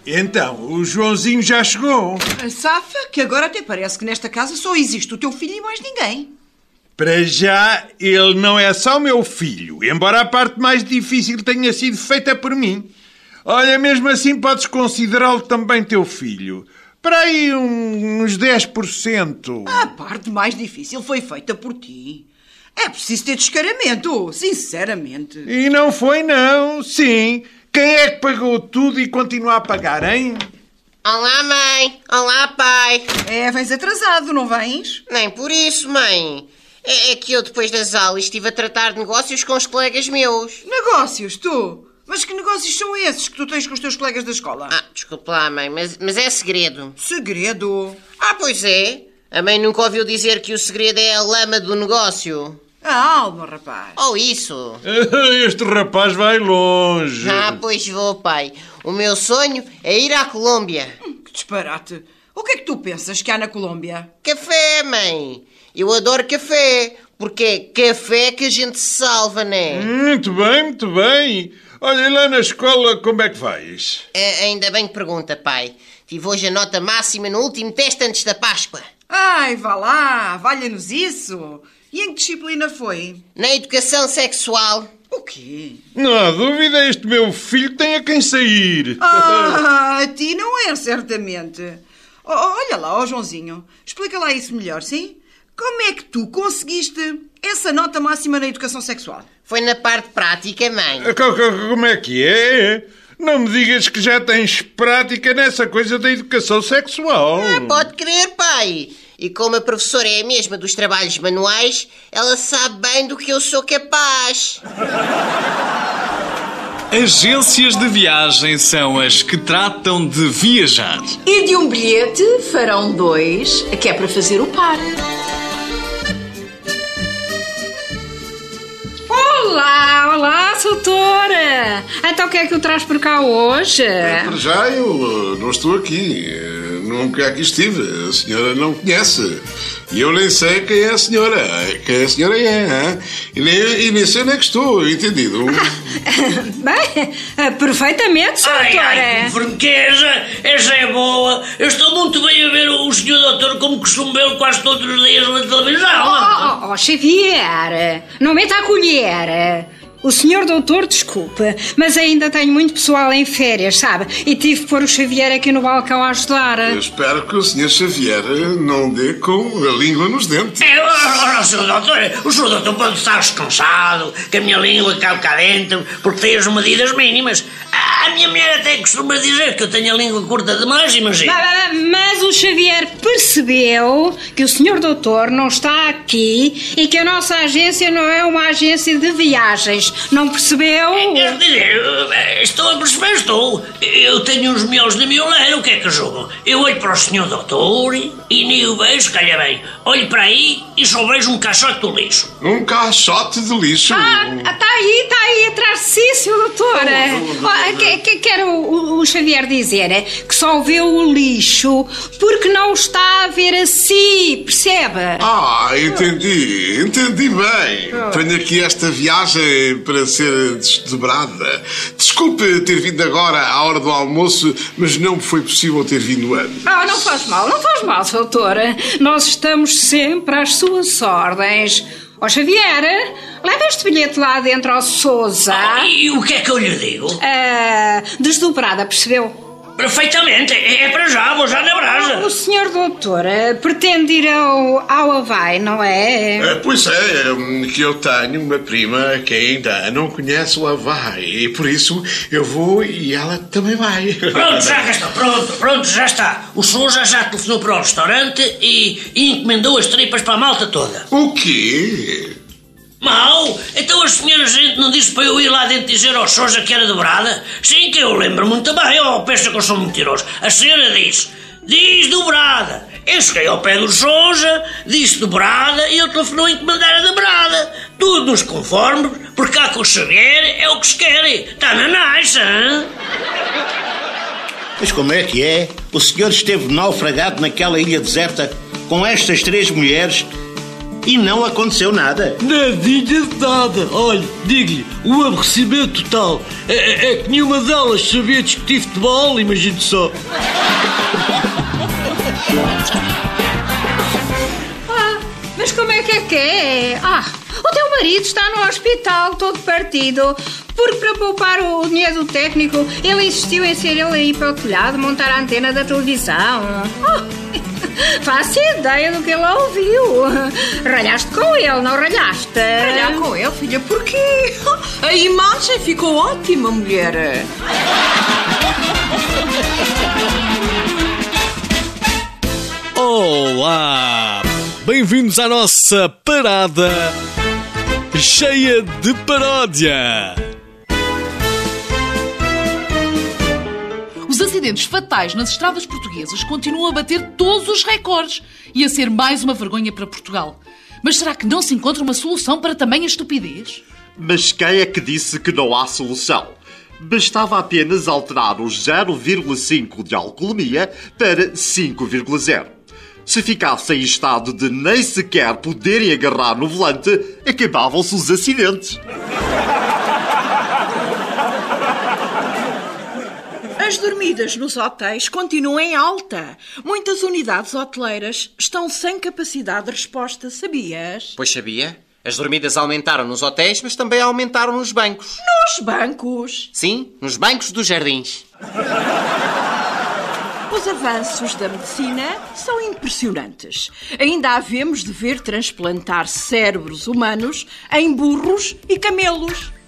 Então, o Joãozinho já chegou. Safa, que agora até parece que nesta casa só existe o teu filho e mais ninguém. Para já, ele não é só meu filho, embora a parte mais difícil tenha sido feita por mim. Olha, mesmo assim podes considerá-lo também teu filho. Para aí uns 10%. A parte mais difícil foi feita por ti. É preciso ter descaramento, sinceramente. E não foi, não. Sim. Quem é que pagou tudo e continua a pagar, hein? Olá, mãe. Olá, pai. Vens atrasado, não vens? Nem por isso, mãe. É que eu, depois das aulas, estive a tratar de negócios com os colegas meus. Negócios, tu? Mas que negócios são esses que tu tens com os teus colegas da escola? Desculpa lá, mãe, mas é segredo. Segredo? Pois é. A mãe nunca ouviu dizer que o segredo é a lama do negócio. A alma, rapaz. Ou isso. Este rapaz vai longe. Pois vou, pai. O meu sonho é ir à Colômbia. Que disparate. O que é que tu pensas que há na Colômbia? Café, mãe. Eu adoro café. Porque é café que a gente se salva, né? Muito bem, muito bem. Olha, lá na escola como é que vais? Ainda bem que pergunta, pai. Tive hoje a nota máxima no último teste antes da Páscoa. Ai, vá lá. Valha-nos isso. E em que disciplina foi? Na educação sexual. O quê? Não há dúvida, este meu filho tem a quem sair. A ti não é, certamente. Olha lá, Joãozinho. Explica lá isso melhor, sim? Como é que tu conseguiste essa nota máxima na educação sexual? Foi na parte prática, mãe. Como é que é? Não me digas que já tens prática nessa coisa da educação sexual. Pode crer, pai. E como a professora é a mesma dos trabalhos manuais, ela sabe bem do que eu sou capaz. Agências de viagem são as que tratam de viajar. E de um bilhete farão 2, que é para fazer o par. Olá, doutora. Então o que é que o traz por cá hoje? Para já eu não estou aqui. Nunca aqui estive. A senhora não conhece. E eu nem sei quem é a senhora. Quem a senhora é, hein? E nem sei onde é que estou, entendido? Bem, perfeitamente, doutora. Ai, franqueza, essa é boa. Eu estou muito bem a ver o senhor doutor como costumo vê-lo quase todos os dias na televisão. Xavier, não meta a colher. O senhor doutor, desculpe, mas ainda tenho muito pessoal em férias, sabe? E tive que pôr o Xavier aqui no balcão a ajudar. Eu espero que o senhor Xavier não dê com a língua nos dentes. O senhor doutor pode estar descansado, que a minha língua cabe cá dentro, porque tem as medidas mínimas. A minha mulher até costuma dizer que eu tenho a língua curta demais, imagina. Mas o Xavier percebeu que o senhor doutor não está aqui e que a nossa agência não é uma agência de viagens. Não percebeu? Quer dizer, estou a perceber, estou. Eu tenho uns miolos de mioleiro, o que é que eu jogo? Eu olho para o senhor doutor e nem o vejo, calha bem. Olho para aí e só vejo um caixote do lixo. Um caixote de lixo? Está aí atrás de si, senhor doutor. Quero o Xavier dizer que só vê o lixo porque não está a ver a si, percebe? Entendi bem. Tenho aqui esta viagem para ser desdobrada. Desculpe ter vindo agora à hora do almoço, mas não foi possível ter vindo antes. Não faz mal, doutora. Nós estamos sempre às suas ordens. Xavier, leva este bilhete lá dentro ao Sousa. E o que é que eu lhe digo? Desdobrada, percebeu? Perfeitamente, é para já, vou já na brasa. O senhor doutor pretende ir ao Havaí, não é? Pois é, que eu tenho uma prima que ainda não conhece o Havaí e por isso eu vou e ela também vai. Pronto, já está. O Sousa já telefonou para o restaurante e encomendou as tripas para a malta toda. O quê? Mal? Então a senhora gente não disse para eu ir lá dentro dizer ao Sousa que era dobrada? Sim, que eu lembro muito bem. Pensa que eu sou mentiroso. A senhora diz dobrada. Eu cheguei ao pé do Sousa, disse dobrada e ele telefonou a encomendar a dobrada. Tudo nos conformes, porque cá com o Xavier é o que se quer. Está na naixa, hein? Mas como é que é? O senhor esteve naufragado naquela ilha deserta com estas 3 mulheres E não aconteceu nada. Nadinha de nada. Olha, digo-lhe, o aborrecimento total. É que nenhuma delas sabia discutir futebol, imagine só. Mas como é que é? O teu marido está no hospital todo partido, porque para poupar o dinheiro do técnico, ele insistiu em ser ele a ir para o telhado montar a antena da televisão. Faço ideia do que ele ouviu. Ralhaste com ele, não ralhaste? Ralhar com ele, filha, porquê? A imagem ficou ótima, mulher. Olá! Bem-vindos à nossa parada cheia de paródia. Os acidentes fatais nas estradas portuguesas continuam a bater todos os recordes e a ser mais uma vergonha para Portugal. Mas será que não se encontra uma solução para tamanha estupidez? Mas quem é que disse que não há solução? Bastava apenas alterar o 0,5 de alcoolemia para 5,0. Se ficasse em estado de nem sequer poderem agarrar no volante, acabavam-se os acidentes. As dormidas nos hotéis continuam em alta. Muitas unidades hoteleiras estão sem capacidade de resposta, sabias? Pois sabia. As dormidas aumentaram nos hotéis, mas também aumentaram nos bancos. Nos bancos? Sim, nos bancos dos jardins. Os avanços da medicina são impressionantes. Ainda havemos de ver transplantar cérebros humanos em burros e camelos.